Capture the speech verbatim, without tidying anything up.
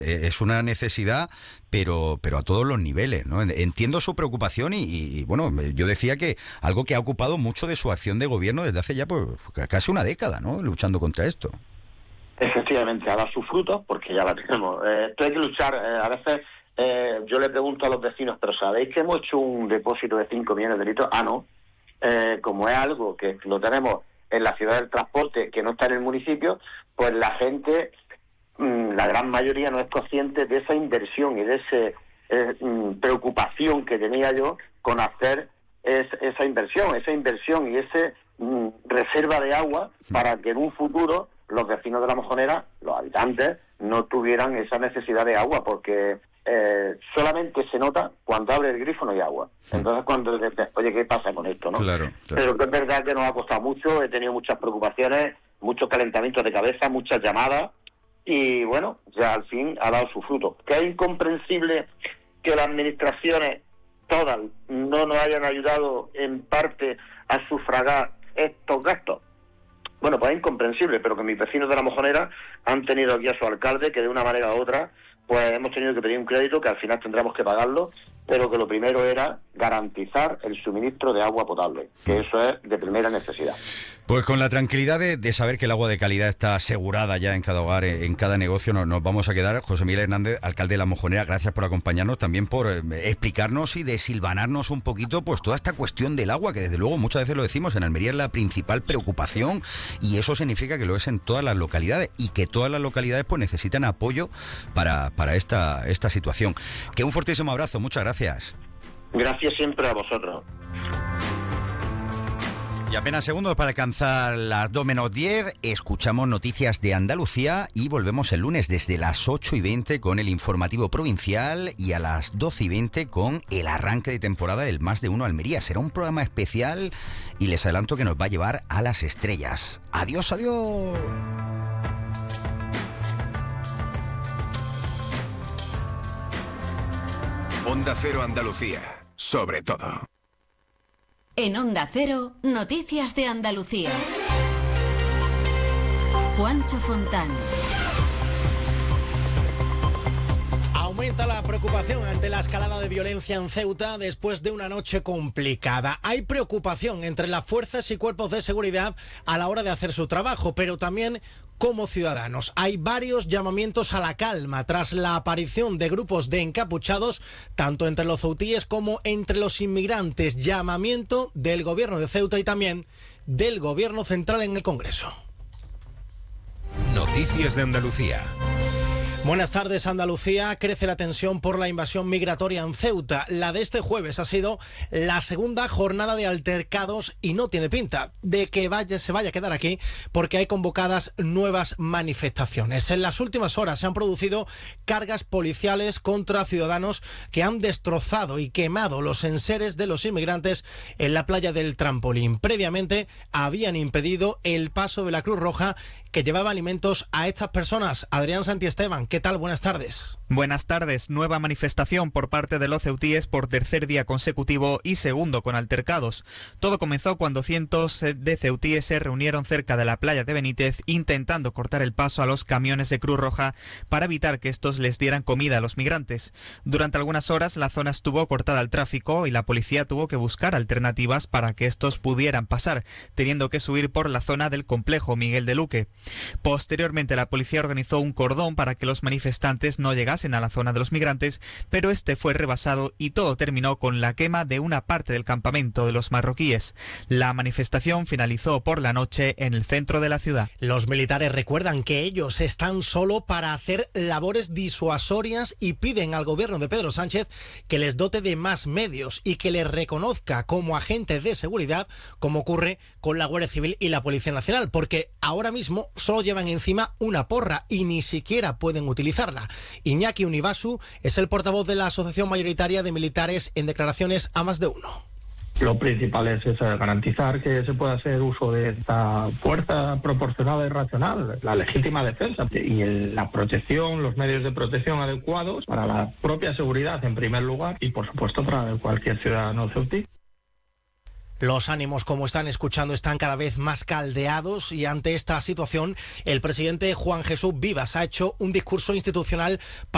Es una necesidad, pero pero a todos los niveles, ¿no? Entiendo su preocupación y, y, bueno, yo decía que algo que ha ocupado mucho de su acción de gobierno desde hace ya pues, casi una década, ¿no? Luchando contra esto. Efectivamente, ha dado sus frutos porque ya la tenemos. Eh, esto hay que luchar. Eh, a veces eh, yo le pregunto a los vecinos, ¿pero sabéis que hemos hecho un depósito de cinco millones de litros? Ah, no. Eh, como es algo que lo tenemos en la ciudad del transporte, que no está en el municipio, pues la gente... la gran mayoría no es consciente de esa inversión y de esa eh, preocupación que tenía yo con hacer es, esa inversión, esa inversión y esa mm, reserva de agua para que en un futuro los vecinos de La Mojonera, los habitantes, no tuvieran esa necesidad de agua, porque eh, solamente se nota cuando abre el grifo no hay agua. Entonces cuando dices, oye, ¿qué pasa con esto? ¿no? Claro, claro. Pero que es verdad que nos ha costado mucho, he tenido muchas preocupaciones, muchos calentamientos de cabeza, muchas llamadas, y bueno, ya al fin ha dado su fruto. Que es incomprensible que las administraciones todas no nos hayan ayudado en parte a sufragar estos gastos. Bueno, pues es incomprensible, pero que mis vecinos de La Mojonera han tenido aquí a su alcalde, que de una manera u otra, pues hemos tenido que pedir un crédito que al final tendremos que pagarlo, pero que lo primero era garantizar el suministro de agua potable, que eso es de primera necesidad. Pues con la tranquilidad de, de saber que el agua de calidad está asegurada ya en cada hogar, en cada negocio, nos, nos vamos a quedar. José Miguel Hernández, alcalde de La Mojonera, gracias por acompañarnos, también por eh, explicarnos y desilvanarnos un poquito pues toda esta cuestión del agua, que desde luego muchas veces lo decimos, en Almería es la principal preocupación, y eso significa que lo es en todas las localidades, y que todas las localidades pues necesitan apoyo para, para esta, esta situación. Que un fortísimo abrazo, muchas gracias. Gracias siempre a vosotros. Y apenas segundos para alcanzar las dos menos diez, escuchamos noticias de Andalucía y volvemos el lunes desde las ocho y veinte con el informativo provincial y a las doce y veinte con el arranque de temporada del Más de Uno Almería. Será un programa especial y les adelanto que nos va a llevar a las estrellas. Adiós, adiós. Onda Cero Andalucía, sobre todo. En Onda Cero, noticias de Andalucía. Juancho Fontán. Aumenta la preocupación ante la escalada de violencia en Ceuta después de una noche complicada. Hay preocupación entre las fuerzas y cuerpos de seguridad a la hora de hacer su trabajo, pero también como ciudadanos. Hay varios llamamientos a la calma tras la aparición de grupos de encapuchados, tanto entre los ceutíes como entre los inmigrantes. Llamamiento del gobierno de Ceuta y también del gobierno central en el Congreso. Noticias de Andalucía. Buenas tardes, Andalucía. Crece la tensión por la invasión migratoria en Ceuta. La de este jueves ha sido la segunda jornada de altercados y no tiene pinta de que vaya, se vaya a quedar aquí, porque hay convocadas nuevas manifestaciones. En las últimas horas se han producido cargas policiales contra ciudadanos que han destrozado y quemado los enseres de los inmigrantes en la playa del Trampolín. Previamente habían impedido el paso de la Cruz Roja, que llevaba alimentos a estas personas. Adrián Santiesteban, ¿qué tal? Buenas tardes. Buenas tardes. Nueva manifestación por parte de los ceutíes por tercer día consecutivo y segundo con altercados. Todo comenzó cuando cientos de ceutíes se reunieron cerca de la playa de Benítez intentando cortar el paso a los camiones de Cruz Roja para evitar que estos les dieran comida a los migrantes. Durante algunas horas la zona estuvo cortada al tráfico y la policía tuvo que buscar alternativas para que estos pudieran pasar, teniendo que subir por la zona del complejo Miguel de Luque. Posteriormente la policía organizó un cordón para que los manifestantes no llegasen a la zona de los migrantes, pero este fue rebasado y todo terminó con la quema de una parte del campamento de los marroquíes. La manifestación finalizó por la noche en el centro de la ciudad. Los militares recuerdan que ellos están solo para hacer labores disuasorias y piden al gobierno de Pedro Sánchez que les dote de más medios y que les reconozca como agentes de seguridad, como ocurre con la Guardia Civil y la Policía Nacional, porque ahora mismo solo llevan encima una porra y ni siquiera pueden utilizarla. Iñaki Univasu es el portavoz de la Asociación Mayoritaria de Militares en declaraciones a Más de Uno. Lo principal es eso, garantizar que se pueda hacer uso de esta fuerza proporcionada y racional, la legítima defensa y el, la protección, los medios de protección adecuados para la propia seguridad en primer lugar y por supuesto para cualquier ciudadano ceutí. Los ánimos, como están escuchando, están cada vez más caldeados y ante esta situación el presidente Juan Jesús Vivas ha hecho un discurso institucional para